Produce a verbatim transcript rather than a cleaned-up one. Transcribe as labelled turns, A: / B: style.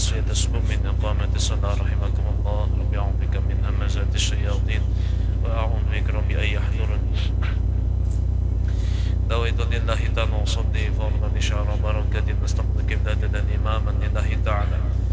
A: تسوية الصفوف من إقامة الصلاة رحمكم الله. رب أعوذ بك من همزات الشياطين وأعوذ بك رب أن يحضرون. نويت لله تعالى وصلي فرضا إن شاء الله بركة نستقبل قبلة إماما لله تعالى